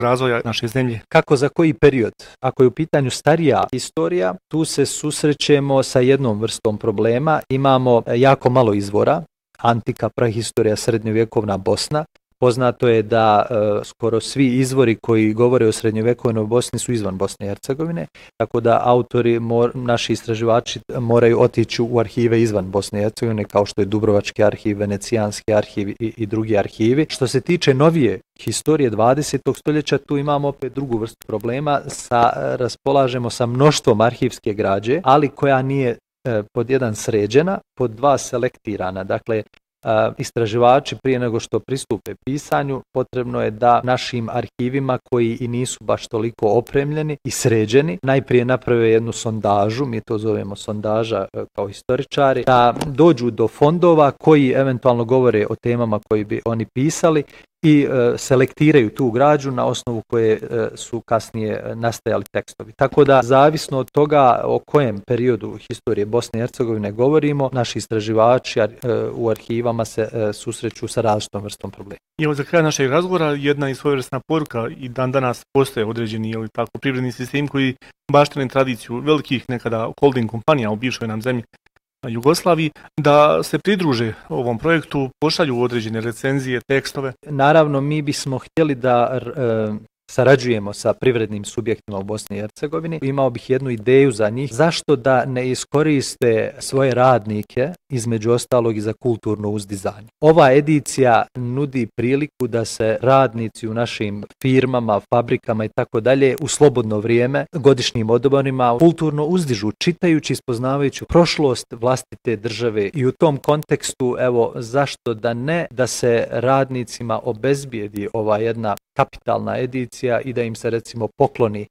razvoja naše zemlje. Kako za koji period? Ako je u pitanju starija historija, tu se susrećemo sa jednom vrstom problema. Imamo jako malo izvora, antika, prahistorija, srednjovjekovna Bosna. Poznato je da skoro svi izvori koji govore o srednjovjekovnoj Bosni su izvan Bosne i Hercegovine, tako da autori, naši istraživači moraju otići u arhive izvan Bosne i Hercegovine, kao što je Dubrovački arhiv, Venecijanski arhiv i drugi arhivi. Što se tiče novije historije 20. stoljeća, tu imamo opet drugu vrstu problema, raspolažemo sa mnoštvom arhivske građe, ali koja nije pod jedan sređena, pod dva selektirana. Dakle, istraživači prije nego što pristupe pisanju, potrebno je da našim arhivima koji i nisu baš toliko opremljeni i sređeni, najprije naprave jednu sondažu, mi to zovemo sondaža kao historičari, da dođu do fondova koji eventualno govore o temama koji bi oni pisali i selektiraju tu građu na osnovu koje su kasnije nastajali tekstovi. Tako da, zavisno od toga o kojem periodu historije Bosne i Hercegovine govorimo, naši istraživači u arhivama se susreću sa različitom vrstom problema. I evo za kraj našeg razgovora jedna i svojevrsna poruka, i dan danas postoje određeni privredni sistemi koji baštine tradiciju velikih nekada holding kompanija u bivšoj nam zemlji Jugoslaviji, da se pridruže ovom projektu, pošalju određene recenzije, tekstove. Naravno, mi bismo htjeli da sarađujemo sa privrednim subjektima u Bosni i Hercegovini. Imao bih jednu ideju za njih. Zašto da ne iskoriste svoje radnike, između ostalog i za kulturno uzdizanje? Ova edicija nudi priliku da se radnici u našim firmama, fabrikama i tako dalje u slobodno vrijeme, godišnjim odmorima, kulturno uzdižu, čitajući i spoznavajući prošlost vlastite države. I u tom kontekstu, evo, zašto da ne, da se radnicima obezbijedi ova jedna kapitalna edicija i da im se recimo pokloni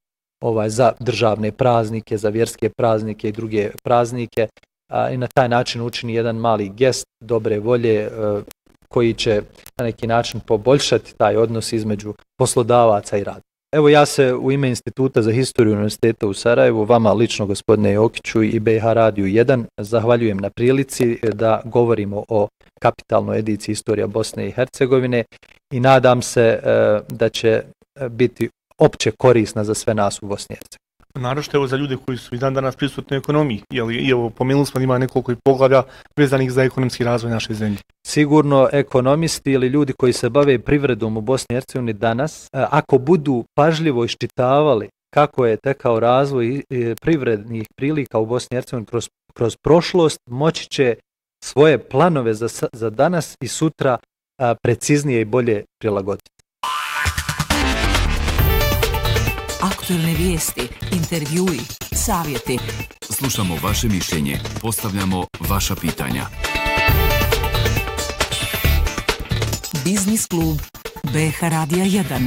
za državne praznike, za vjerske praznike i druge praznike i na taj način učini jedan mali gest dobre volje koji će na neki način poboljšati taj odnos između poslodavaca i radnika. Evo, ja se u ime Instituta za historiju Univerziteta u Sarajevu, vama lično gospodine Jokiću i BiH Radiju 1, zahvaljujem na prilici da govorimo o kapitalnoj ediciji Historija Bosne i Hercegovine i nadam se da će biti opće korisna za sve nas u Bosni i Hercegovini. Naročito evo za ljude koji su i dan danas prisutni u ekonomiji, i evo pomenuli smo da ima nekoliko poglavlja vezanih za ekonomski razvoj naše zemlje. Sigurno ekonomisti ili ljudi koji se bave privredom u Bosni i Hercegovini danas, ako budu pažljivo iščitavali kako je tekao razvoj privrednih prilika u Bosni i Hercegovini kroz prošlost, moći će svoje planove za danas i sutra preciznije i bolje prilagoditi. Aktualne vijesti, intervjui, savjeti. Slušamo vaše mišljenje, postavljamo vaša pitanja. Biznis klub BiH Radija 1.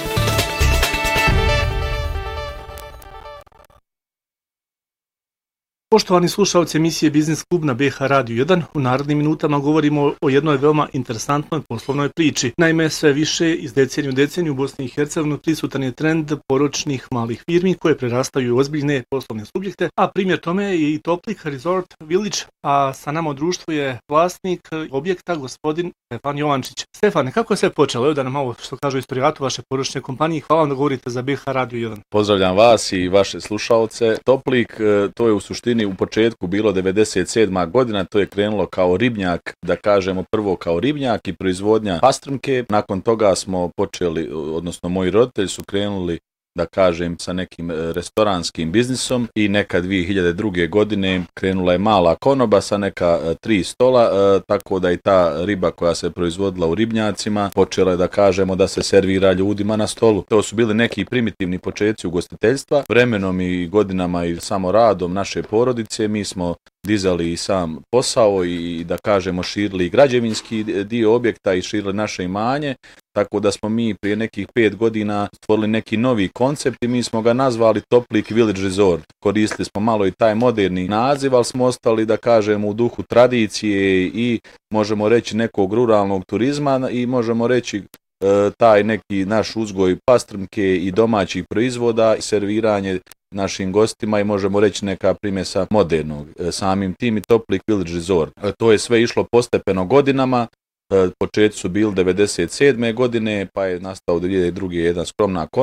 Poštovani slušalci emisije Biznis klub na BiH Radiju 1, u narednim minutama govorimo o jednoj veoma interesantnoj poslovnoj priči. Naime, sve više iz deceniju u deceniju u Bosni i Hercegovini prisutan je trend poročnih malih firmi koje prerastaju u ozbiljne poslovne subjekte, a primjer tome je i Toplik Resort Village, a sa nama u društvu je vlasnik objekta gospodin Stefan Jovančić. Stefane, kako je sve počelo? Evo da nam malo što kažu istorijatu vaše poročne kompanije. Hvala vam da govorite za BiH Radiju 1. Pozdravljam vas i vaše slušalce. Toplik, to je u suštini u početku bilo 97. godina, to je krenulo kao ribnjak, da kažemo prvo kao ribnjak i proizvodnja pastrmke. Nakon toga smo počeli, odnosno moji roditelji su krenuli, da kažem, sa nekim restoranskim biznisom i neka 2002. godine krenula je mala konoba sa neka 3 stola, tako da i ta riba koja se proizvodila u ribnjacima počela je, da kažemo, da se servira ljudima na stolu. To su bili neki primitivni početci ugostiteljstva. Vremenom i godinama i samo radom naše porodice mi smo dizali i sam posao i, da kažemo, širili građevinski dio objekta i širili naše imanje. Tako da smo mi prije nekih 5 godina stvorili neki novi koncept i mi smo ga nazvali Toplik Village Resort. Koristili smo malo i taj moderni naziv, ali smo ostali, da kažemo, u duhu tradicije i možemo reći nekog ruralnog turizma i možemo reći taj neki naš uzgoj pastrmke i domaćih proizvoda i serviranje našim gostima i možemo reći neka primjesa modernog. Samim tim i Toplik Village Resort. To je sve išlo postepeno godinama. Početci su bili 97. godine, pa je nastao 2002. jedna skromna konoba.